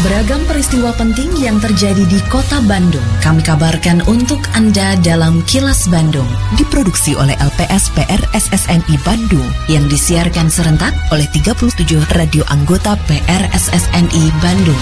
Beragam peristiwa penting yang terjadi di Kota Bandung kami kabarkan untuk Anda dalam Kilas Bandung. Diproduksi oleh LPS PR SSNI Bandung yang disiarkan serentak oleh 37 radio anggota PR SSNI Bandung.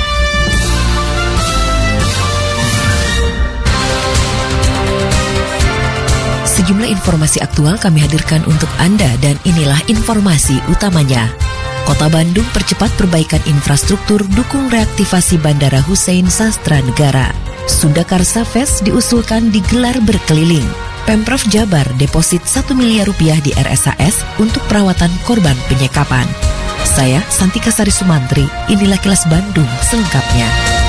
Sejumlah informasi aktual kami hadirkan untuk Anda dan inilah informasi utamanya. Kota Bandung percepat perbaikan infrastruktur dukung reaktivasi Bandara Hussein Sastranegara. Sunda Karsa Fest diusulkan digelar berkeliling. Pemprov Jabar deposit 1 miliar rupiah di RSAS untuk perawatan korban penyekapan. Saya Santika Sari Sumantri, inilah Kilas Bandung selengkapnya.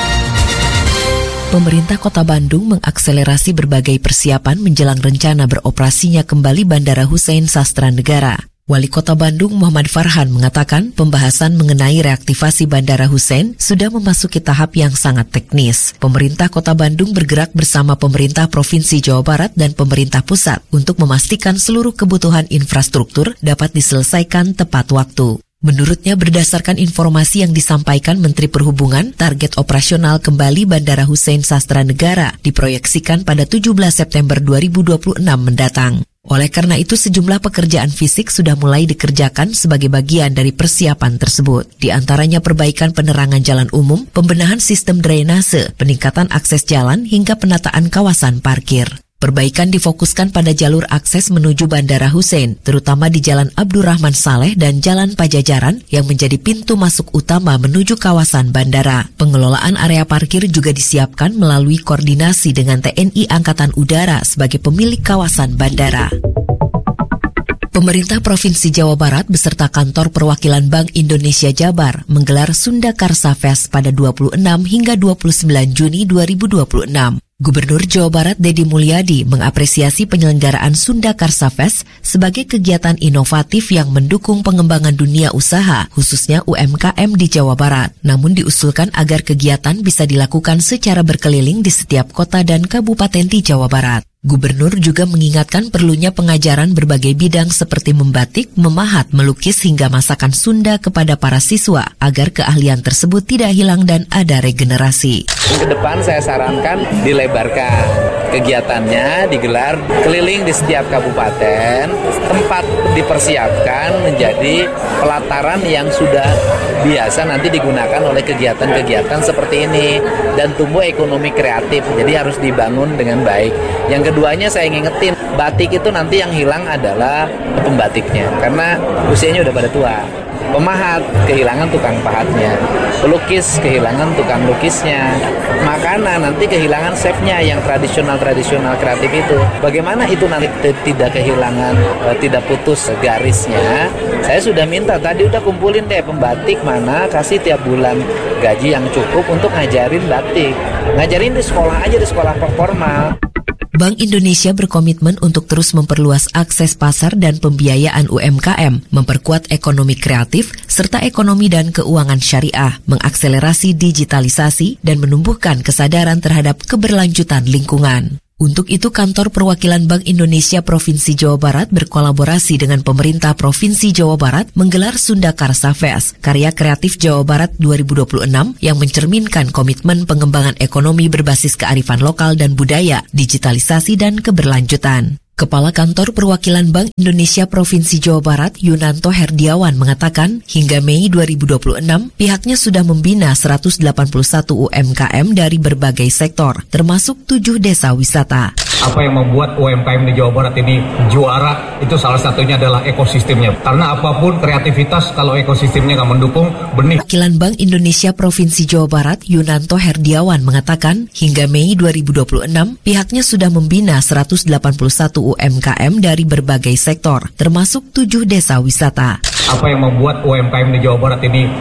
Pemerintah Kota Bandung mengakselerasi berbagai persiapan menjelang rencana beroperasinya kembali Bandara Hussein Sastranegara. Wali Kota Bandung Muhammad Farhan mengatakan pembahasan mengenai reaktivasi Bandara Hussein sudah memasuki tahap yang sangat teknis. Pemerintah Kota Bandung bergerak bersama pemerintah Provinsi Jawa Barat dan pemerintah pusat untuk memastikan seluruh kebutuhan infrastruktur dapat diselesaikan tepat waktu. Menurutnya berdasarkan informasi yang disampaikan Menteri Perhubungan, target operasional kembali Bandara Hussein Sastranegara diproyeksikan pada 17 September 2026 mendatang. Oleh karena itu sejumlah pekerjaan fisik sudah mulai dikerjakan sebagai bagian dari persiapan tersebut. Di antaranya perbaikan penerangan jalan umum, pembenahan sistem drainase, peningkatan akses jalan hingga penataan kawasan parkir. Perbaikan difokuskan pada jalur akses menuju Bandara Hussein, terutama di Jalan Abdurrahman Saleh dan Jalan Pajajaran yang menjadi pintu masuk utama menuju kawasan bandara. Pengelolaan area parkir juga disiapkan melalui koordinasi dengan TNI Angkatan Udara sebagai pemilik kawasan bandara. Pemerintah Provinsi Jawa Barat beserta kantor perwakilan Bank Indonesia Jabar menggelar Sunda Karsa Fest pada 26 hingga 29 Juni 2026. Gubernur Jawa Barat Deddy Mulyadi mengapresiasi penyelenggaraan Sunda Karsa Fest sebagai kegiatan inovatif yang mendukung pengembangan dunia usaha, khususnya UMKM di Jawa Barat. Namun diusulkan agar kegiatan bisa dilakukan secara berkeliling di setiap kota dan kabupaten di Jawa Barat. Gubernur juga mengingatkan perlunya pengajaran berbagai bidang seperti membatik, memahat, melukis hingga masakan Sunda kepada para siswa agar keahlian tersebut tidak hilang dan ada regenerasi. Ke depan saya sarankan dilebarkan kegiatannya, digelar keliling di setiap kabupaten, tempat dipersiapkan menjadi pelataran yang sudah biasa nanti digunakan oleh kegiatan-kegiatan seperti ini dan tumbuh ekonomi kreatif. Jadi harus dibangun dengan baik. Yang keduanya saya ngingetin, batik itu nanti yang hilang adalah pembatiknya karena usianya udah pada tua. Pemahat, kehilangan tukang pahatnya. Pelukis, kehilangan tukang lukisnya. Makanan, nanti kehilangan chefnya yang tradisional kreatif itu. Bagaimana itu nanti tidak kehilangan, tidak putus garisnya. Saya sudah minta, tadi udah kumpulin deh pembatik mana, kasih tiap bulan gaji yang cukup untuk ngajarin batik. Ngajarin di sekolah aja, di sekolah formal. Bank Indonesia berkomitmen untuk terus memperluas akses pasar dan pembiayaan UMKM, memperkuat ekonomi kreatif, serta ekonomi dan keuangan syariah, mengakselerasi digitalisasi, dan menumbuhkan kesadaran terhadap keberlanjutan lingkungan. Untuk itu, kantor perwakilan Bank Indonesia Provinsi Jawa Barat berkolaborasi dengan pemerintah Provinsi Jawa Barat menggelar Sunda Karsa Fest, karya kreatif Jawa Barat 2026 yang mencerminkan komitmen pengembangan ekonomi berbasis kearifan lokal dan budaya, digitalisasi dan keberlanjutan. Kepala Kantor Perwakilan Bank Indonesia Provinsi Jawa Barat, Yunanto Herdiawan, mengatakan hingga Mei 2026, pihaknya sudah membina 181 UMKM dari berbagai sektor, termasuk 7 desa wisata. Apa yang membuat UMKM di Jawa Barat ini juara, itu salah satunya adalah ekosistemnya. Karena apapun kreativitas, kalau ekosistemnya nggak mendukung, benih. Perwakilan Bank Indonesia Provinsi Jawa Barat, Yunanto Herdiawan, mengatakan hingga Mei 2026, pihaknya sudah membina 181 UMKM dari berbagai sektor, termasuk 7 desa wisata. Apa yang membuat UMKM di Jawa Barat ini